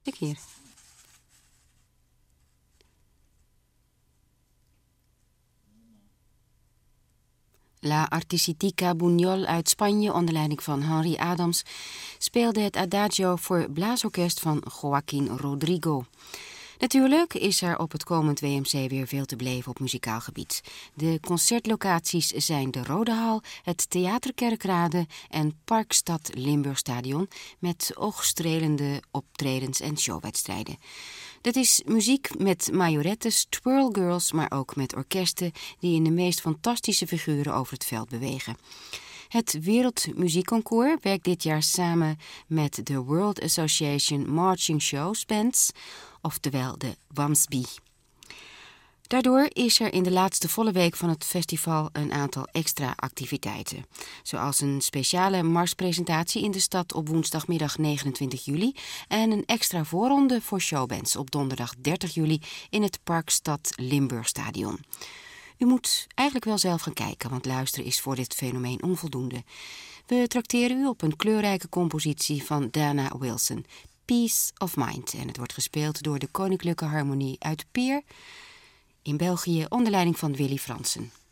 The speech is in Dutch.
Kijk hier. La Artistica Buñol uit Spanje onder leiding van Henry Adams speelde het Adagio voor blaasorkest van Joaquín Rodrigo. Natuurlijk is er op het komend WMC weer veel te beleven op muzikaal gebied. De concertlocaties zijn de Rode Hal, het Theater Kerkrade en Parkstad Limburgstadion met oogstrelende optredens en showwedstrijden. Dat is muziek met majorettes, twirlgirls, maar ook met orkesten die in de meest fantastische figuren over het veld bewegen. Het Wereldmuziekconcours werkt dit jaar samen met de World Association Marching Shows Bands, oftewel de WAMSB. Daardoor is er in de laatste volle week van het festival een aantal extra activiteiten. Zoals een speciale marspresentatie in de stad op woensdagmiddag 29 juli... en een extra voorronde voor showbands op donderdag 30 juli in het Parkstad Limburgstadion. U moet eigenlijk wel zelf gaan kijken, want luisteren is voor dit fenomeen onvoldoende. We trakteren u op een kleurrijke compositie van Dana Wilson, Peace of Mind. En het wordt gespeeld door de Koninklijke Harmonie uit Peer in België onder leiding van Willy Fransen.